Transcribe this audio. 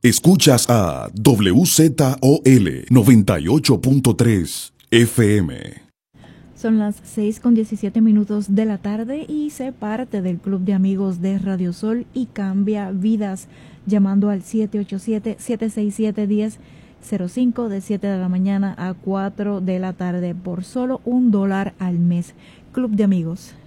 Escuchas a WZOL 98.3 FM. Son las 6:17 de la tarde y sé parte del Club de Amigos de Radio Sol y cambia vidas llamando al 787-767-1005 de 7 de la mañana a 4 de la tarde por solo $1 al mes. Club de Amigos.